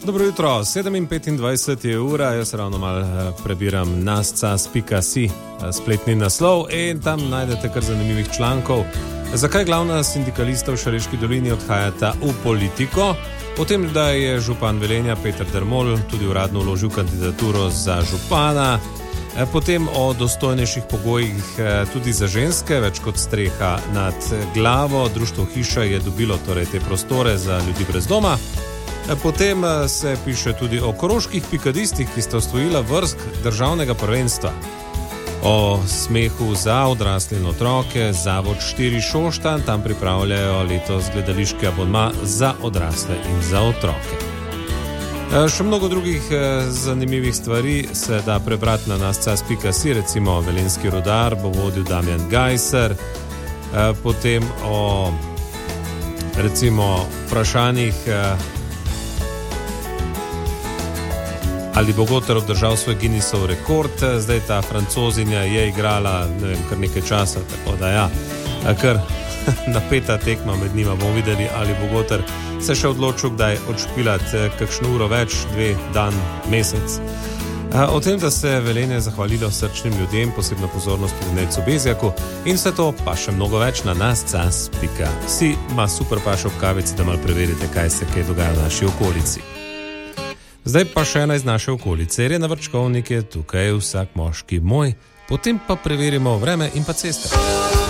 Dobro jutro, 7:25 je ura, jaz ravno malo prebiram nascas.si spletni naslov in tam najdete kar zanimivih člankov. Zakaj glavna sindikalista v Šaleški dolini odhajata v politiko? O tem, da je župan Velenja Peter Dermol tudi uradno vložil kandidaturo za župana. Potem o dostojnejših pogojih tudi za ženske, več kot streha nad glavo. Društvo Hiša je dobilo torej te prostore za ljudi brez doma. Potem se piše tudi o koroških pikadistih, ki sta osvojila vrst državnega prvenstva. O smehu za odrasle in otroke, Zavod 4 Šoštanj, tam pripravljajo letos gledališki abonma za odrasle in za otroke. Še mnogo drugih zanimivih stvari se da prebrati na nascas.si, recimo Velenjski rudar bo vodil Damjan Gajser, potem o recimo vprašanjih, ali bo Goter obdržal svoj Guinnessov rekord. Zdaj ta Francozinja je igrala, ne vem, kar nekaj časa, tako da ja, kar napeta tekma med njima. Bomo videli, ali bo Goter se še odločil, kdaj odšpilati kakšno uro več, 2 dan, mesec. O tem, da se Velenje zahvalilo srčnim ljudem, posebno pozornost tudi Necu Bezjaku in vse to pa še mnogo več na nascas.si. Ma super paš ob kavici, da malo preverite, kaj se kaj dogaja v naši okolici. Zdaj pa še ena iz naše okolice. Irena Vrčkovnik je tukaj, vsak moški moj. Potem pa preverimo vreme in pa ceste.